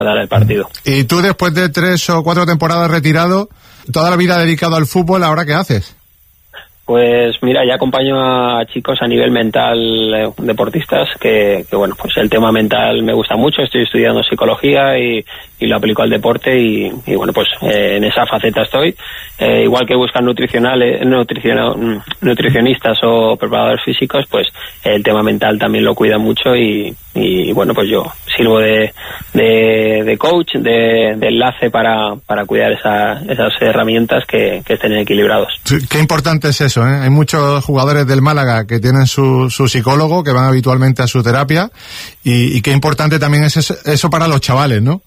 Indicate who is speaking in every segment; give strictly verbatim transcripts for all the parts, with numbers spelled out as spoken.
Speaker 1: dar el partido.
Speaker 2: Y tú, después de tres o cuatro temporadas retirado, toda la vida dedicado al fútbol, ¿ahora qué haces?
Speaker 1: Pues mira, ya acompaño a chicos a nivel mental, eh, deportistas, que, que bueno, pues el tema mental me gusta mucho. Estoy estudiando psicología y, y lo aplico al deporte y, y bueno, pues eh, en esa faceta estoy. Eh, igual que buscan nutricionales, nutricio, nutricionistas o preparadores físicos, pues el tema mental también lo cuida mucho y, y bueno, pues yo sirvo de, de, de coach, de, de enlace para, para cuidar esa, esas herramientas que, que estén equilibrados.
Speaker 2: Qué importante es eso, ¿eh? Hay muchos jugadores del Málaga que tienen su, su psicólogo, que van habitualmente a su terapia, y, y qué importante también es eso, eso para los chavales, ¿no?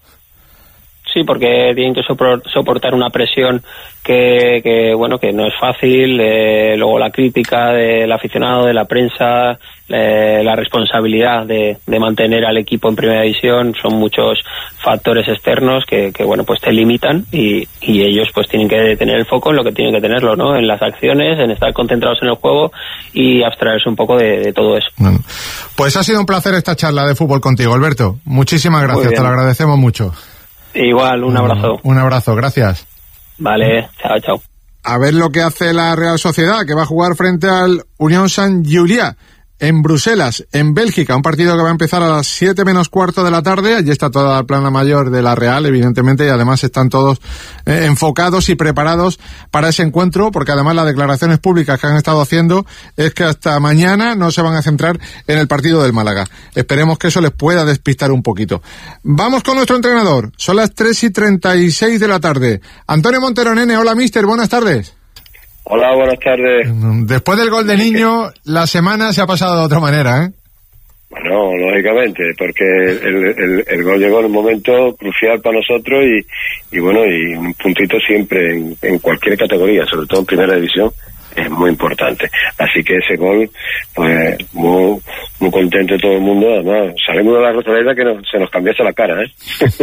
Speaker 1: Sí, porque tienen que soportar una presión que, que bueno, que no es fácil, eh, luego la crítica del aficionado, de la prensa, eh, la responsabilidad de, de mantener al equipo en primera división, son muchos factores externos que, que bueno, pues te limitan y, y ellos pues tienen que tener el foco en lo que tienen que tenerlo, ¿no? En las acciones, en estar concentrados en el juego y abstraerse un poco de, de todo eso.
Speaker 2: Bueno, pues ha sido un placer esta charla de fútbol contigo, Alberto. Muchísimas gracias, te lo agradecemos mucho.
Speaker 1: Igual, un abrazo.
Speaker 2: Un abrazo, gracias.
Speaker 1: Vale, chao, chao.
Speaker 2: A ver lo que hace la Real Sociedad, que va a jugar frente al Unión Saint-Gilloise en Bruselas, en Bélgica, un partido que va a empezar a las siete menos cuarto de la tarde. Allí está toda la plana mayor de la Real, evidentemente, y además están todos eh, enfocados y preparados para ese encuentro, porque además las declaraciones públicas que han estado haciendo es que hasta mañana no se van a centrar en el partido del Málaga. Esperemos que eso les pueda despistar un poquito. Vamos con nuestro entrenador. Son las tres y treinta y seis de la tarde. Antonio Montero, nene. Hola, mister. Buenas tardes.
Speaker 3: Hola, buenas tardes.
Speaker 2: Después del gol de Niño, la semana se ha pasado de otra manera, ¿eh?
Speaker 3: Bueno, lógicamente, porque el, el, el gol llegó en un momento crucial para nosotros y, y bueno, y un puntito siempre en, en cualquier categoría, sobre todo en primera división, es muy importante. Así que ese gol, pues, muy, muy contento todo el mundo. Además, salimos de la Rosaleda que nos, se nos cambiase la cara, ¿eh?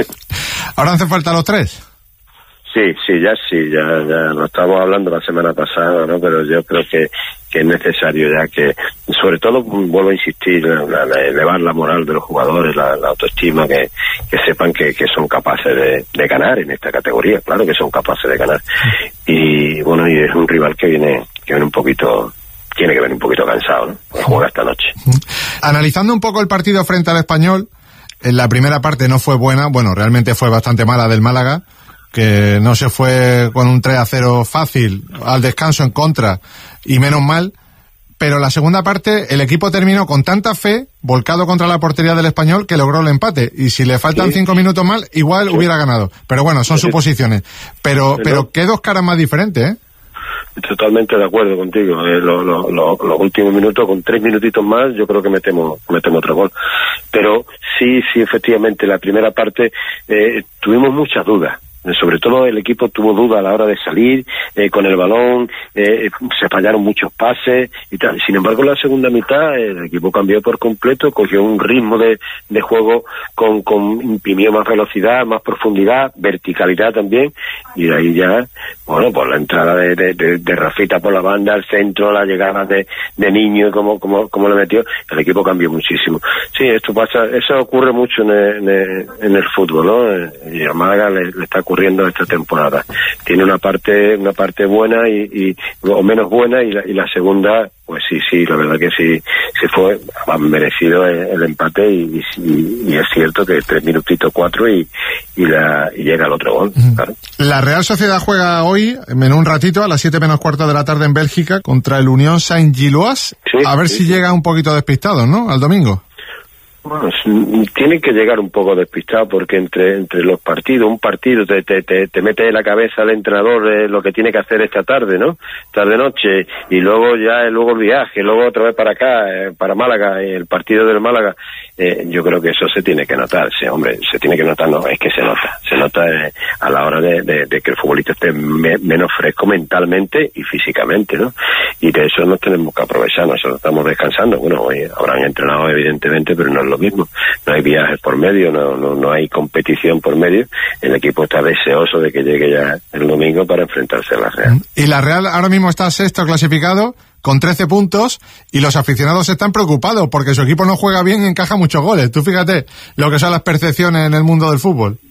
Speaker 2: ¿Ahora hacen falta los tres?
Speaker 3: Sí, sí, ya sí, ya, ya lo estábamos hablando la semana pasada, ¿no? Pero yo creo que, que es necesario ya que, sobre todo, vuelvo a insistir, la, la, elevar la moral de los jugadores, la, la autoestima, que, que sepan que, que son capaces de, de ganar en esta categoría, claro que son capaces de ganar. Y bueno, y es un rival que viene, que viene un poquito, tiene que venir un poquito cansado, ¿no? Porque juega esta noche.
Speaker 2: Analizando un poco el partido frente al Español, en la primera parte no fue buena, bueno, realmente fue bastante mala del Málaga, que no se fue con un tres a cero fácil al descanso en contra, y menos mal, pero la segunda parte el equipo terminó con tanta fe, volcado contra la portería del Español, que logró el empate, y si le faltan sí. cinco minutos más, igual sí. hubiera ganado, pero bueno, son sí. suposiciones, pero, sí, pero qué dos caras más diferentes, ¿eh?
Speaker 3: Totalmente de acuerdo contigo. Eh, lo, lo, lo, los últimos minutos, con tres minutitos más, yo creo que metemos metemos otro gol. Pero sí, sí, efectivamente, la primera parte eh, tuvimos muchas dudas. Sobre todo el equipo tuvo duda a la hora de salir eh, con el balón, eh, se fallaron muchos pases y tal. Sin embargo, en la segunda mitad el equipo cambió por completo, cogió un ritmo de, de juego con, con imprimió más velocidad, más profundidad, verticalidad también, y de ahí ya, bueno, por la entrada de, de, de, de Rafita por la banda, el centro, la llegada de, de Niño y cómo, cómo, cómo le metió, el equipo cambió muchísimo. Sí, esto pasa, eso ocurre mucho en el, en el, en el fútbol, ¿no? Y a Málaga le, le está ocurriendo esta temporada. Tiene una parte una parte buena y, y o menos buena, y la, y la segunda, pues sí, sí, la verdad que sí, se fue merecido el, el empate, y, y, y es cierto que tres minutitos, cuatro y, y, la, y llega el otro gol.
Speaker 2: Mm.
Speaker 3: Claro.
Speaker 2: La Real Sociedad juega hoy, en un ratito, a las siete menos cuarto de la tarde en Bélgica, contra el Unión Saint-Gilloise. Sí, a ver sí, si sí. llega un poquito despistado, ¿no? Al domingo.
Speaker 3: Bueno, tiene que llegar un poco despistado, porque entre entre los partidos, un partido te te te, te mete en la cabeza al entrenador eh, lo que tiene que hacer esta tarde, ¿no? Tarde noche, y luego ya luego el viaje, luego otra vez para acá, eh, para Málaga, el partido del Málaga. Eh, yo creo que eso se tiene que notar, sí, hombre, se tiene que notar, no, es que se nota, se nota eh, a la hora de, de, de que el futbolista esté me, menos fresco mentalmente y físicamente, ¿no? Y de eso nos tenemos que aprovechar. Nosotros estamos descansando, bueno, hoy habrán entrenado evidentemente, pero no es lo mismo, no hay viajes por medio, no, no, no hay competición por medio, el equipo está deseoso de que llegue ya el domingo para enfrentarse a la Real.
Speaker 2: Y la Real ahora mismo está sexto clasificado, con trece puntos y los aficionados están preocupados porque su equipo no juega bien y encaja muchos goles. Tú fíjate lo que son las percepciones en el mundo del fútbol.